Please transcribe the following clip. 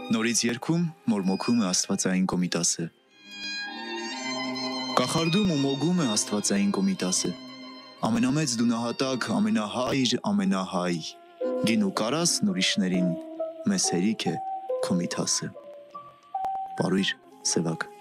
Նորից երգում մորմոքում է աստվածային կոմիտասը։ Կախարդում ու մոգում է աստվածային կոմիտասը։ Ամենամեծ դունահատակ, ամենահայր, ամենահայ։ Գին ու կարասն ուրիշներին, մեզ հերիք է Քոմիտասը։ Պարույր Սևակ։